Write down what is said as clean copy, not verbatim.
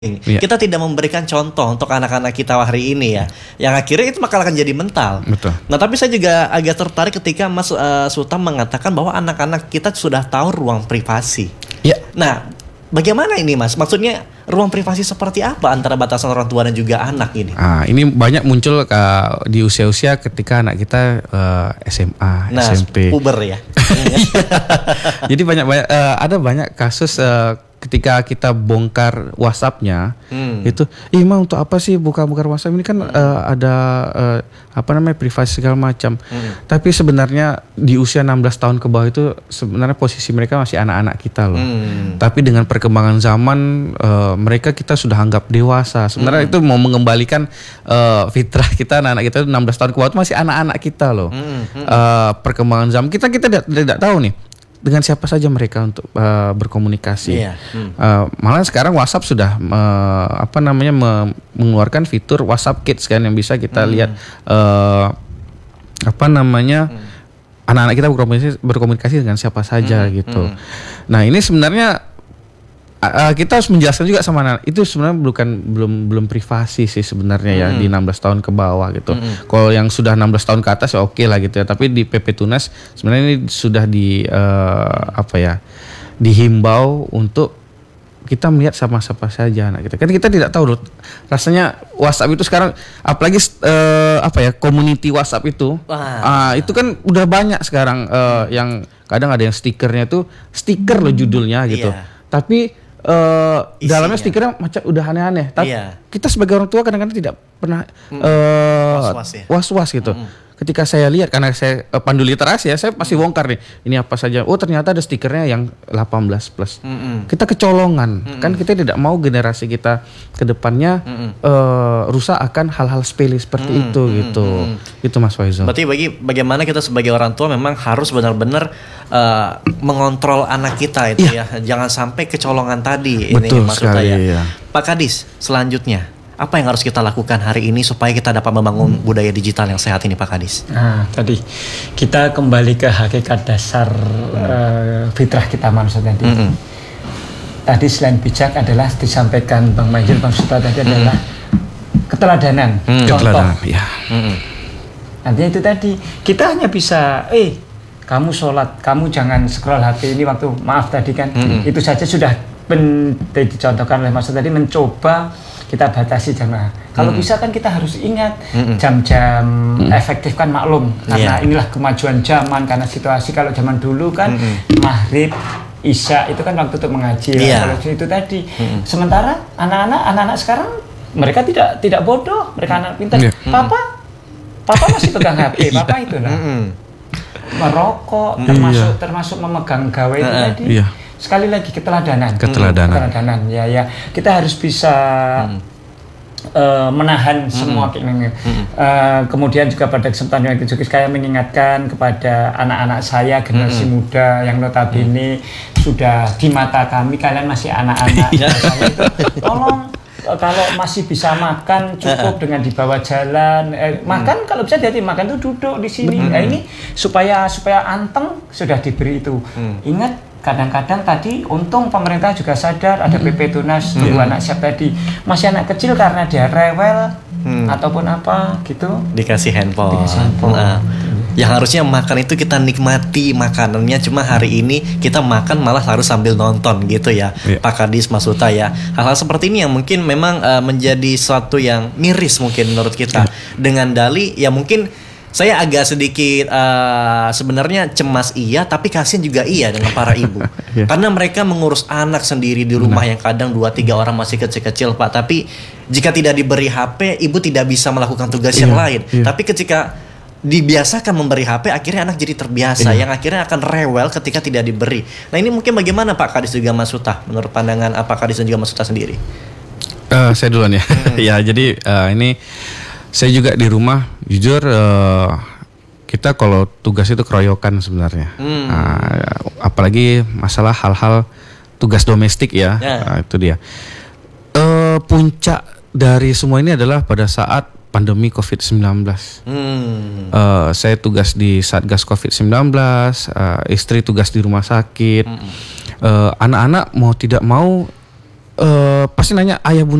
Iya. Kita tidak memberikan contoh untuk anak-anak kita hari ini ya, yang akhirnya itu bakal akan jadi mental. Betul. Nah, tapi saya juga agak tertarik ketika Mas Sultan mengatakan bahwa anak-anak kita sudah tahu ruang privasi. Iya. Nah, bagaimana ini Mas? Maksudnya ruang privasi seperti apa antara batasan orang tua dan juga anak ini? Ini banyak muncul di usia-usia ketika anak kita SMA, SMP. Puber ya. Jadi ada banyak kasus ketika kita bongkar WhatsApp-nya itu, Ima untuk apa sih buka-buka WhatsApp ini kan ada privasi segala macam. Tapi sebenarnya di usia 16 tahun ke bawah itu sebenarnya posisi mereka masih anak-anak kita loh. Tapi dengan perkembangan zaman mereka kita sudah anggap dewasa. Sebenarnya itu mau mengembalikan fitrah kita, anak-anak kita 16 tahun ke bawah itu masih anak-anak kita loh. Perkembangan zaman kita tidak tahu nih dengan siapa saja mereka untuk berkomunikasi. Iya. Malah sekarang WhatsApp sudah mengeluarkan fitur WhatsApp Kids kan, yang bisa kita lihat anak-anak kita berkomunikasi dengan siapa saja gitu. Nah, ini sebenarnya kita harus menjelaskan juga sama anak, itu sebenarnya belum privasi sih sebenarnya ya di 16 tahun ke bawah gitu. Kalau yang sudah 16 tahun ke atas ya oke lah gitu ya. Tapi di PP Tunas sebenarnya ini sudah dihimbau untuk kita melihat sama siapa saja anak kita. Kan kita tidak tahu loh rasanya WhatsApp itu sekarang, apalagi community WhatsApp itu. Itu kan udah banyak sekarang yang kadang ada yang stikernya tuh stiker loh judulnya gitu. Tapi dalamnya stikernya macam udah aneh-aneh. Tapi kita sebagai orang tua kadang-kadang tidak pernah was-was gitu. Ketika saya lihat, karena saya pandu literasi ya, saya pasti bongkar nih. Ini apa saja? Oh, ternyata ada stikernya yang 18 plus. Kita kecolongan. Kan kita tidak mau generasi kita ke depannya rusak akan hal-hal sepele seperti itu gitu. Itu Mas Faizal. Berarti bagaimana kita sebagai orang tua memang harus benar-benar mengontrol anak kita itu ya. Jangan sampai kecolongan tadi. Betul ini maksudnya sekali, ya. Pak Kadis, selanjutnya apa yang harus kita lakukan hari ini supaya kita dapat membangun budaya digital yang sehat ini, Pak Kadis? Nah, tadi kita kembali ke hakikat dasar fitrah kita manusia tadi. Tadi selain bijak adalah disampaikan Bang Majid, Bang Suta tadi adalah keteladanan, contoh. Ya. Nantinya itu tadi kita hanya bisa, kamu sholat, kamu jangan scroll HP ini waktu maaf tadi kan, itu saja sudah dicontohkan oleh Mas tadi, mencoba kita batasi jamaah. Kalau bisa kan kita harus ingat jam-jam efektif kan maklum, karena inilah kemajuan zaman, karena situasi kalau zaman dulu kan maghrib, isya itu kan waktu untuk mengaji. Kalau itu tadi. Sementara anak-anak sekarang mereka tidak bodoh, mereka anak pintar. Papa masih pegang HP, papa itu lah. Merokok termasuk memegang gawe itu tadi. Sekali lagi keteladanan. Ya, kita harus bisa menahan semua keinginan. Kemudian juga pada kesempatan yang juga saya mengingatkan kepada anak-anak saya, generasi muda yang notabene sudah di mata kami kalian masih anak-anak. Saya itu tolong kalau masih bisa makan cukup dengan di bawah jalan, makan kalau bisa jadi makan itu duduk di sini. Nah, ini supaya anteng sudah diberi itu. Ingat, kadang-kadang tadi untung pemerintah juga sadar ada PP Tunas tunggu anak siap tadi, masih anak kecil karena dia rewel ataupun apa gitu dikasih handphone. Yang harusnya makan itu kita nikmati makanannya, cuma hari ini kita makan malah harus sambil nonton gitu ya. Pak Kadis, Mas Suta ya, hal-hal seperti ini yang mungkin memang menjadi suatu yang miris mungkin menurut kita. Dengan dalih ya mungkin saya agak sedikit sebenarnya cemas tapi kasihan juga dengan para ibu. Karena mereka mengurus anak sendiri di rumah yang kadang 2-3 orang masih kecil-kecil, Pak. Tapi jika tidak diberi HP, ibu tidak bisa melakukan tugas yang lain. Tapi ketika dibiasakan memberi HP, akhirnya anak jadi terbiasa yang akhirnya akan rewel ketika tidak diberi. Nah, ini mungkin bagaimana Pak Kadis juga Mas Suta, menurut pandangan Pak Kadis dan juga Mas Suta sendiri? Saya duluan ya. Ya, jadi ini saya juga di rumah, jujur kita kalau tugas itu keroyokan sebenarnya. Apalagi masalah hal-hal tugas domestik ya. Itu dia. Puncak dari semua ini adalah pada saat pandemi COVID-19. Saya tugas di Satgas COVID-19, istri tugas di rumah sakit. Anak-anak mau tidak mau pasti nanya ayah bunda